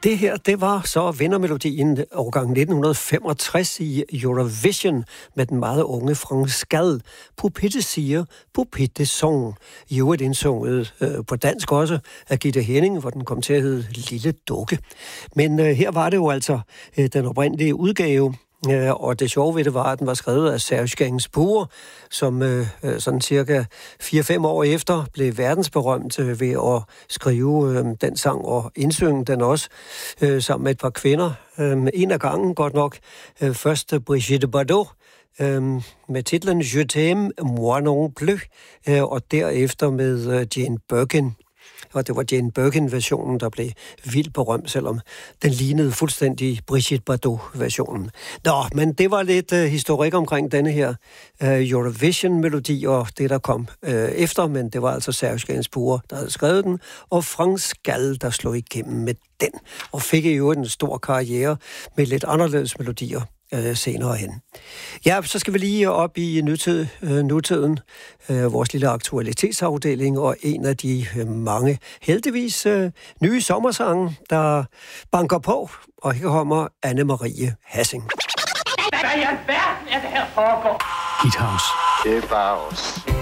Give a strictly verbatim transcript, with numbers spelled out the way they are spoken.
Det her, det var så vindermelodien årgang nitten femogtres i Eurovision med den meget unge Frans Gal. Pupette siger, Pupette song. I øvrigt indsunget øh, på dansk også af Gitte Henning, hvor den kom til at hedde Lille Dukke. Men øh, her var det jo altså øh, den oprindelige udgave. Ja, og det sjove ved det var, at den var skrevet af Serge Gainsbourg, som øh, sådan cirka fire fem år efter blev verdensberømt øh, ved at skrive øh, den sang og indsynge den også øh, sammen med et par kvinder. Øh, en af gangen godt nok. Øh, først Brigitte Bardot øh, med titlen Je t'aime, moi non plus, øh, og derefter med øh, Jane Birkin. Og det var Jane Birkin-versionen, der blev vildt berømt, selvom den lignede fuldstændig Brigitte Bardot-versionen. Nå, men det var lidt uh, historik omkring denne her uh, Eurovision-melodi, og det, der kom uh, efter, men det var altså Serge Gainsbourg, der havde skrevet den, og Frans Gal, der slog igennem med den, og fik jo en stor karriere med lidt anderledes melodier øh, senere hen. Ja, så skal vi lige op i nutid, øh, nutiden, øh, vores lille aktualitetsafdeling, og en af de øh, mange, heldigvis, øh, nye sommersange, der banker på, og her kommer Anne-Marie Hassing. Hvad i alverden er det her foregår? Hit House. Det er bare os.